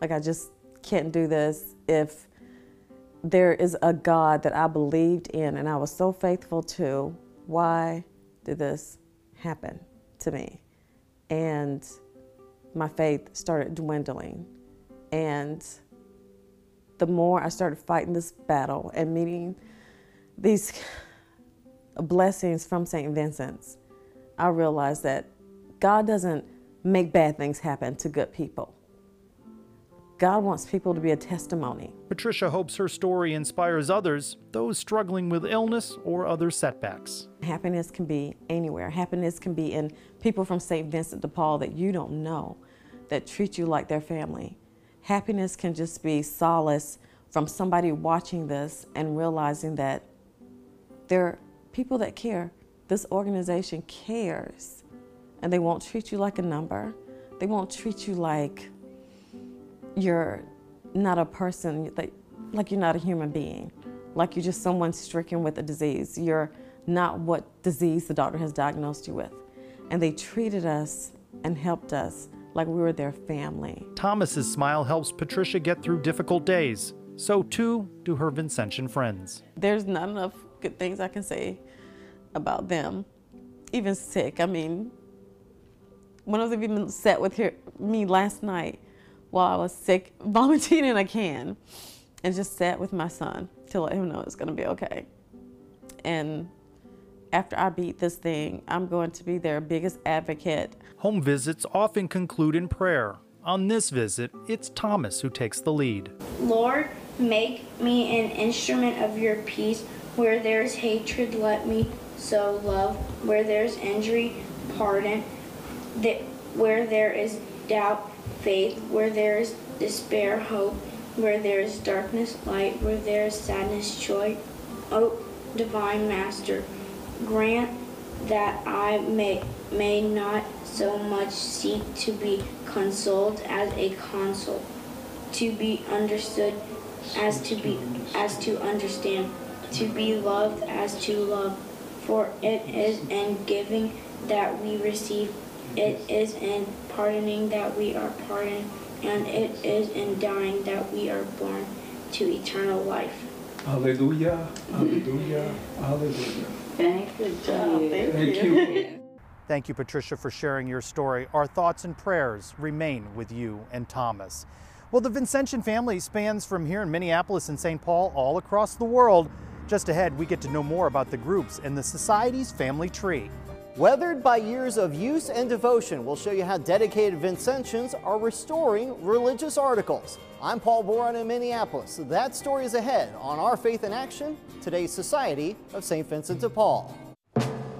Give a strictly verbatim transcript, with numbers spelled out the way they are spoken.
Like, I just can't do this. If there is a God that I believed in and I was so faithful to, why did this happen to me? And my faith started dwindling. And the more I started fighting this battle and meeting these blessings from Saint Vincent's, I realized that God doesn't make bad things happen to good people. God wants people to be a testimony. Patricia hopes her story inspires others, those struggling with illness or other setbacks. Happiness can be anywhere. Happiness can be in people from Saint Vincent de Paul that you don't know, that treat you like their family. Happiness can just be solace from somebody watching this and realizing that there are people that care. This organization cares, and they won't treat you like a number. They won't treat you like you're not a person, like you're not a human being, like you're just someone stricken with a disease. You're not what disease the doctor has diagnosed you with. And they treated us and helped us like we were their family. Thomas's smile helps Patricia get through difficult days. So too do her Vincentian friends. There's not enough good things I can say about them. Even sick, I mean, one of them even sat with her, me last night while I was sick, vomiting in a can, and just sat with my son to let him know it's gonna be okay. And after I beat this thing, I'm going to be their biggest advocate. Home visits often conclude in prayer. On this visit, it's Thomas who takes the lead. Lord, make me an instrument of your peace. Where there's hatred, let me sow love. Where there's injury, pardon. That where there is doubt, faith. Where there is despair, hope. Where there is darkness, light. Where there is sadness, joy. O divine Master, grant that I may may not so much seek to be consoled as a console, to be understood as to be as to understand, to be loved as to love. For it is in giving that we receive, it is in pardoning that we are pardoned, and it is in dying that we are born to eternal life. Hallelujah, hallelujah, hallelujah. Thank you, Oh, thank, Thank you. you. Thank you, Patricia, for sharing your story. Our thoughts and prayers remain with you and Thomas. Well, the Vincentian family spans from here in Minneapolis and Saint Paul all across the world. Just ahead, we get to know more about the groups and the Society's family tree. Weathered by years of use and devotion, we'll show you how dedicated Vincentians are restoring religious articles. I'm Paul Boron in Minneapolis. That story is ahead on Our Faith in Action, today's Society of Saint Vincent de Paul.